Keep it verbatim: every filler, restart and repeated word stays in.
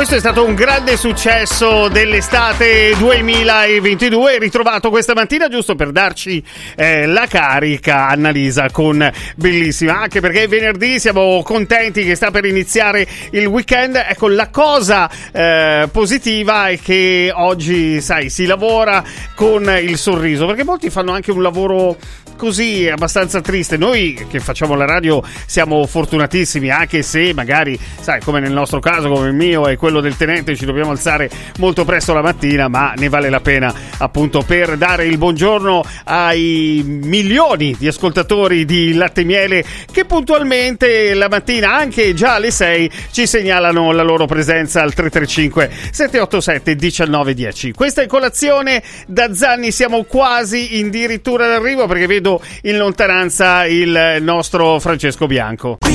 Questo è stato un grande successo dell'estate duemilaventidue, ritrovato questa mattina giusto per darci eh, la carica. Annalisa con Bellissima, anche perché venerdì siamo contenti che sta per iniziare il weekend. Ecco, la cosa eh, positiva è che oggi, sai, si lavora con il sorriso, perché molti fanno anche un lavoro così abbastanza triste. Noi che facciamo la radio siamo fortunatissimi, anche se magari, sai, come nel nostro caso, come il mio e quello del tenente, ci dobbiamo alzare molto presto la mattina, ma ne vale la pena appunto per dare il buongiorno ai milioni di ascoltatori di Latte e Miele che puntualmente la mattina, anche già alle sei, ci segnalano la loro presenza al tre tre cinque sette otto sette uno nove uno zero. Questa è Colazione da Zanni, siamo quasi in dirittura d'arrivo perché vedo in lontananza il nostro Francesco Bianco.